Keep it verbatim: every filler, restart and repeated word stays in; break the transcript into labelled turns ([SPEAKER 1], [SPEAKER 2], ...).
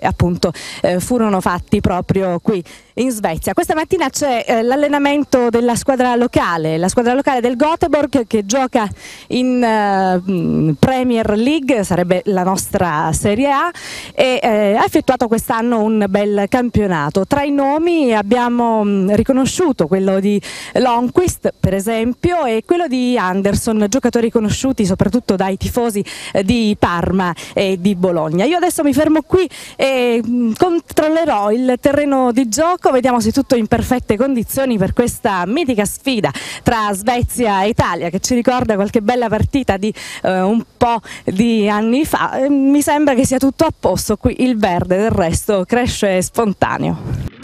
[SPEAKER 1] appunto eh, furono fatti proprio qui in Svezia. Questa mattina c'è eh, l'allenamento della squadra locale, la squadra locale del Göteborg che gioca in eh, Premier League, sarebbe la nostra Serie A, e eh, ha effettuato quest'anno un bel campionato. Tra i nomi abbiamo mh, riconosciuto quello di Lundqvist per esempio e quello di Anderson, giocatori conosciuti soprattutto dai tifosi eh, di Parma e di Bologna. Io adesso mi fermo qui e mh, controllerò il terreno di gioco. Vediamo se tutto è in perfette condizioni per questa mitica sfida tra Svezia e Italia che ci ricorda qualche bella partita di eh, un po' di anni fa. Mi sembra che sia tutto a posto qui, il verde del resto cresce spontaneo.